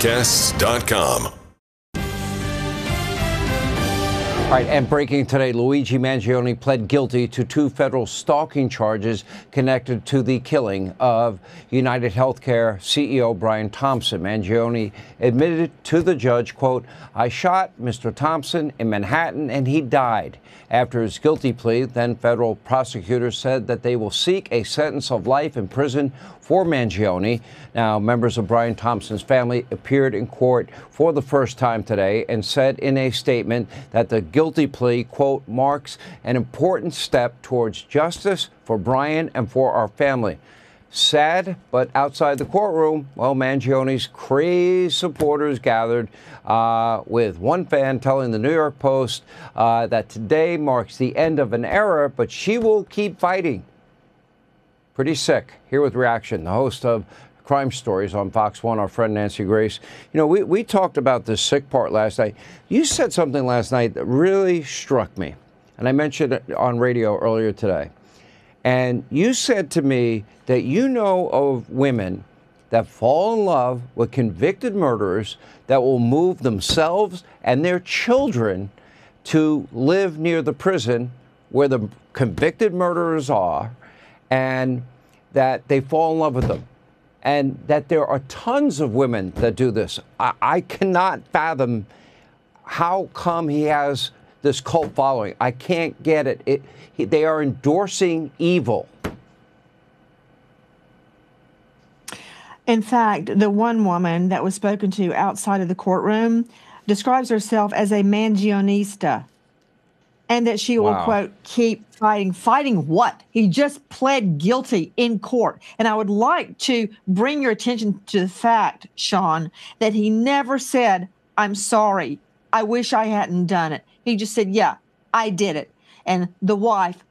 KFANpodcasts.com. All right, and breaking today, Luigi Mangione pled guilty to 2 federal stalking charges connected to the killing of United Healthcare CEO Brian Thompson. Mangione admitted to the judge, quote, "I shot Mr. Thompson in Manhattan and he died." After his guilty plea, then federal prosecutors said that they will seek a sentence of life in prison for Mangione. Now, members of Brian Thompson's family appeared in court for the first time today and said in a statement that the guilty plea, quote, marks an important step towards justice for Brian and for our family. Sad, but outside the courtroom, well, Mangione's crazed supporters gathered with one fan telling the New York Post that today marks the end of an era, but she will keep fighting. Pretty sick. Here with reaction, the host of Crime Stories on Fox 1, our friend Nancy Grace. You know, we talked about this sick part last night. You said something last night that really struck me, and I mentioned it on radio earlier today. And you said to me that you know of women that fall in love with convicted murderers that will move themselves and their children to live near the prison where the convicted murderers are, and that they fall in love with them. And that there are tons of women that do this. I cannot fathom how come he has this cult following. I can't get it. They are endorsing evil. In fact, the one woman that was spoken to outside of the courtroom describes herself as a Mangionista, and that she will, quote, keep fighting. Fighting what? He just pled guilty in court. And I would like to bring your attention to the fact, Sean, that he never said, "I'm sorry. I wish I hadn't done it." He just said, "Yeah, I did it." And the wife